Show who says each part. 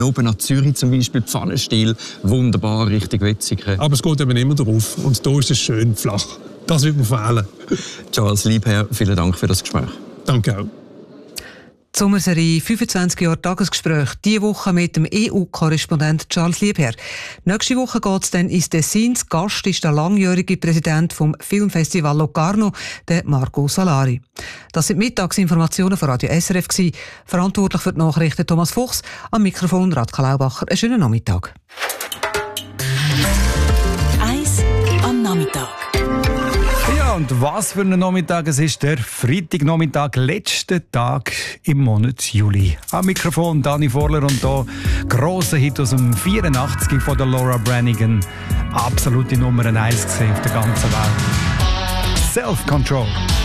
Speaker 1: Oben an Zürich zum Beispiel, Pfannenstiel, wunderbar, richtig Wetzikon.
Speaker 2: Aber es geht eben immer drauf und da ist es schön flach. Das wird mir fehlen.
Speaker 1: Charles Liebherr, vielen Dank für das Gespräch.
Speaker 2: Danke auch.
Speaker 3: Die Sommerserie 25 Jahre Tagesgespräch, diese Woche mit dem EU-Korrespondent Charles Liebherr. Nächste Woche geht es dann ins Tessin. Gast ist der langjährige Präsident vom Filmfestival Locarno, der Marco Solari. Das sind Mittagsinformationen von Radio SRF gewesen. Verantwortlich für die Nachrichten Thomas Fuchs, am Mikrofon Radka Laubacher. Einen schönen Nachmittag.
Speaker 4: 1 am Nachmittag.
Speaker 5: Ja, und was für ein Nachmittag es ist, der Freitagnachmittag, letzter Tag im Monat Juli. Am Mikrofon Dani Vorler und da grosser Hit aus dem 84 von der Laura Branigan. Absolute Nummer 1 gesehen auf der ganzen Welt. Self-Control.